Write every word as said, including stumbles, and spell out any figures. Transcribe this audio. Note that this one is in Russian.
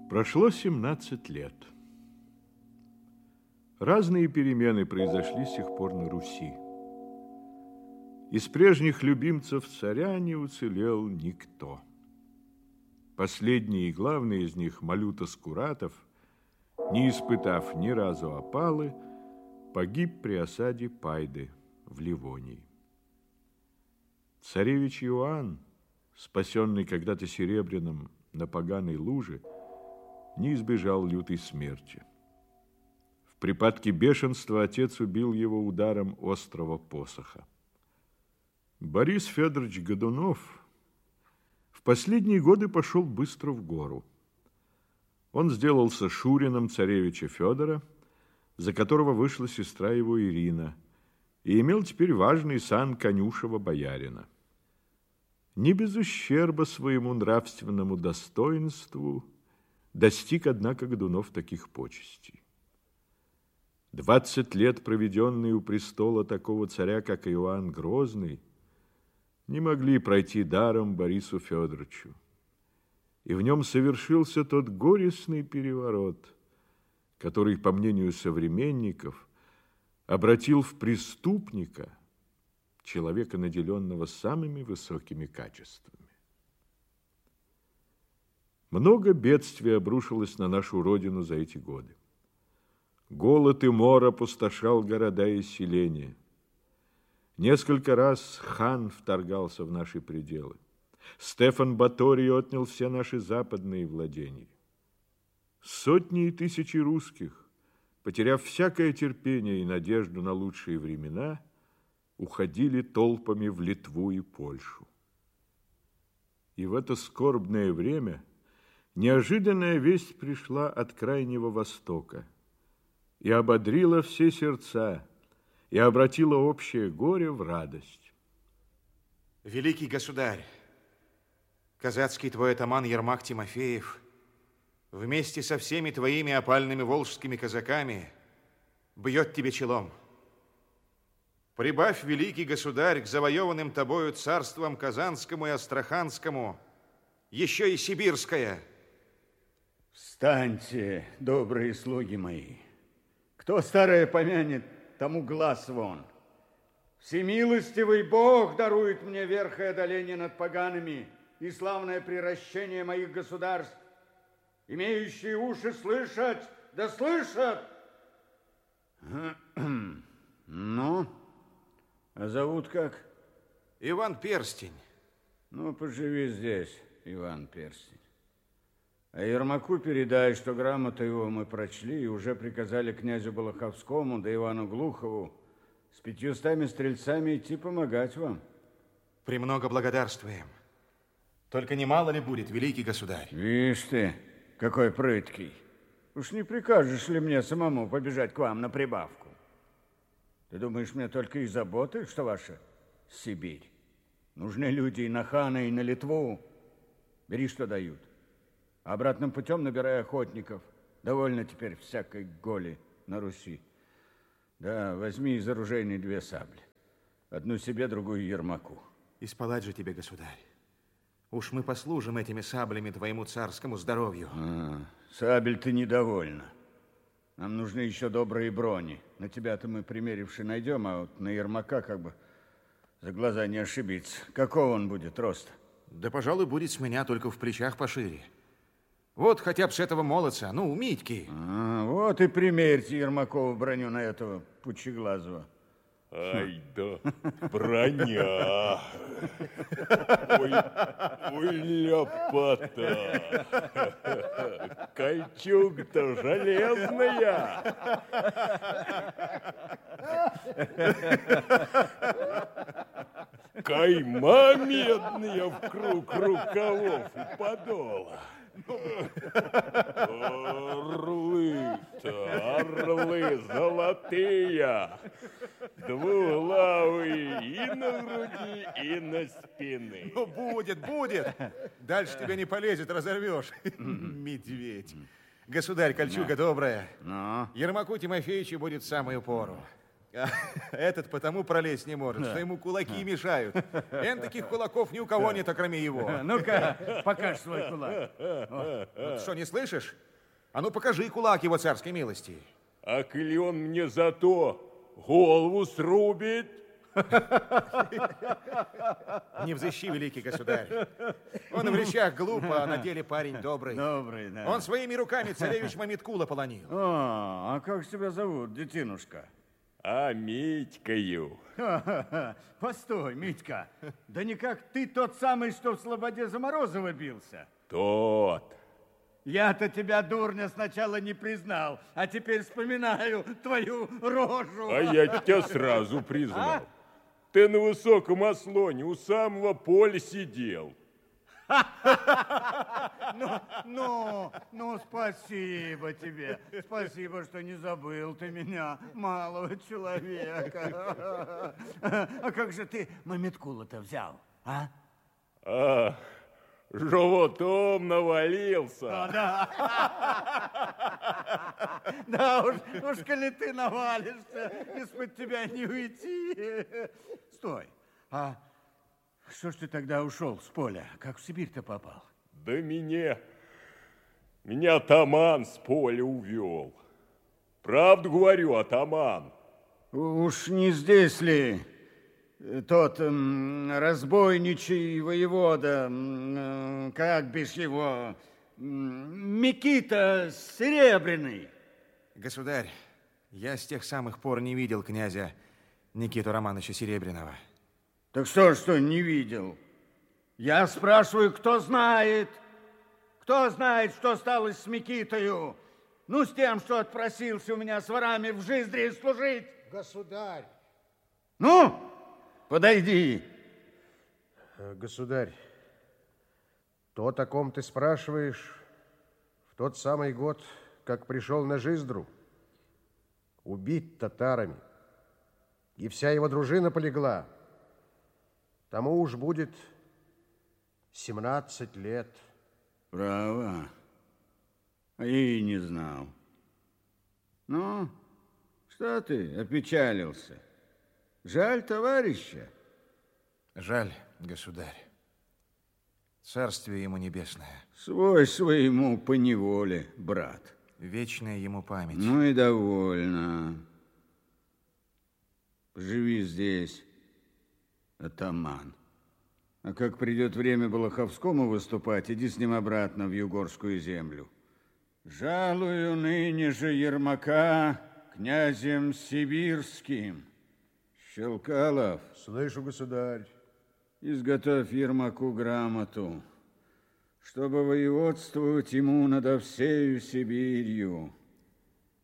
Прошло семнадцать лет. Разные перемены произошли с тех пор на Руси. Из прежних любимцев царя не уцелел никто. Последний и главный из них, Малюта Скуратов, не испытав ни разу опалы, погиб при осаде Пайды в Ливонии. Царевич Иоанн, спасенный когда-то Серебряным на поганой луже, не избежал лютой смерти. В припадке бешенства отец убил его ударом острого посоха. Борис Федорович Годунов в последние годы пошел быстро в гору. Он сделался шурином царевича Федора, за которого вышла сестра его Ирина, и имел теперь важный сан конюшева боярина. Не без ущерба своему нравственному достоинству достиг, однако, Годунов таких почестей. Двадцать лет, проведенные у престола такого царя, как Иоанн Грозный, не могли пройти даром Борису Федоровичу. И в нем совершился тот горестный переворот, который, по мнению современников, обратил в преступника человека, наделенного самыми высокими качествами. Много бедствий обрушилось на нашу родину за эти годы. Голод и мор опустошал города и селения. Несколько раз хан вторгался в наши пределы. Стефан Баторий отнял все наши западные владения. Сотни и тысячи русских, потеряв всякое терпение и надежду на лучшие времена, уходили толпами в Литву и Польшу. И в это скорбное время неожиданная весть пришла от Крайнего Востока и ободрила все сердца, и обратила общее горе в радость. Великий государь, казацкий твой атаман Ермак Тимофеев вместе со всеми твоими опальными волжскими казаками бьет тебе челом. Прибавь, великий государь, к завоеванным тобою царствам Казанскому и Астраханскому еще и Сибирское. Встаньте, добрые слуги мои. Кто старое помянет, тому глаз вон. Всемилостивый Бог дарует мне верх и одоление над погаными и славное приращение моих государств. Имеющие уши слышать, да слышат. Ну, а зовут как? Иван Перстень. Ну, поживи здесь, Иван Перстень. А Ермаку передай, что грамоту его мы прочли и уже приказали князю Балаховскому да Ивану Глухову с пятьюстами стрельцами идти помогать вам. Премного благодарствуем. Только немало ли будет, великий государь? Вишь ты, какой прыткий. Уж не прикажешь ли мне самому побежать к вам на прибавку? Ты думаешь, мне только и заботы, что ваша Сибирь? Нужны люди и на хана, и на Литву. Бери, что дают. Обратным путем набирай охотников. Довольно теперь всякой голи на Руси. Да, возьми из оружейной две сабли. Одну себе, другую Ермаку. Исполать же тебе, государь. Уж мы послужим этими саблями твоему царскому здоровью. А, сабель ты недовольна. Нам нужны еще добрые брони. На тебя-то мы, примеривши, найдем, а вот на Ермака как бы за глаза не ошибиться. Какого он будет роста? Да, пожалуй, будет с меня только в плечах пошире. Вот хотя бы с этого молодца, ну, Митьки. А, вот и примерьте Ермакову броню на этого пучеглазого. Ай да, броня. Ой, ой, ляпота. Кольчуга-то железная. Кайма медная в круг рукавов и подола. Орлы-то, орлы золотые, двуглавые и на груди, и на спине. Ну, будет, будет. Дальше тебя не полезет, разорвешь. Медведь. Государь, кольчуга добрая. Ермаку Тимофеевичу будет в самую пору. А этот потому пролезть не может, да. что ему кулаки мешают. Эн таких кулаков ни у кого нет, кроме его. Ну-ка, покажи свой кулак. Вот что, не слышишь? А ну покажи кулак его царской милости. А коли он мне зато голову срубит? Не взыщи, великий государь. Он в речах глупо, а на деле парень добрый. Добрый, да. Он своими руками царевич Мамиткула полонил. А, а как тебя зовут, детинушка? А Митькою. Постой, Митька. Да никак ты тот самый, что в Слободе за Морозова бился. Тот. Я-то тебя, дурня, сначала не признал, а теперь вспоминаю твою рожу. А я тебя сразу признал. А? Ты на высоком ослоне у самого поля сидел. Ну, ну, ну, спасибо тебе. Спасибо, что не забыл ты меня, малого человека. А как же ты Мамиткула-то взял, а? А, животом навалился. А, да. Да уж, уж коли ты навалишься, из-под тебя не уйти. Стой, а что ж ты тогда ушел с поля? Как в Сибирь-то попал? Да меня, меня атаман с поля увел. Правду говорю, атаман. Уж не здесь ли тот м, разбойничий воевода, м, как бишь его, м, Микита Серебряный? Государь, я с тех самых пор не видел князя Никиту Романовича Серебряного. Так что, что не видел? Я спрашиваю, кто знает? Кто знает, что стало с Микитою? Ну, с тем, что отпросился у меня с ворами в Жиздре служить. Государь. Ну, подойди. Государь, то, о ком ты спрашиваешь, в тот самый год, как пришел на Жиздру, убит татарами, и вся его дружина полегла. Тому уж будет семнадцать лет. Право. А я и не знал. Ну, что ты опечалился? Жаль товарища? Жаль, государь. Царствие ему небесное. Свой своему поневоле, брат. Вечная ему память. Ну и довольно. Живи здесь, атаман. А как придет время Балаховскому выступать, иди с ним обратно в Югорскую землю. Жалую ныне же Ермака князем сибирским. Щелкалов. Слышу, государь. Изготовь Ермаку грамоту, чтобы воеводствовать ему над всею Сибирью.